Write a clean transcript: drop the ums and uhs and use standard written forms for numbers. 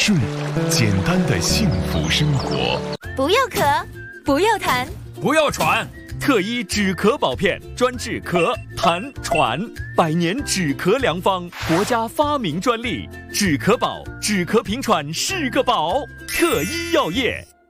睡，简单的幸福生活。 不要咳，不要痰， 不要喘。特一止咳宝片，专治咳、痰、喘，100年止咳良方，国家发明专利。止咳宝，止咳平喘是个宝。特一药业。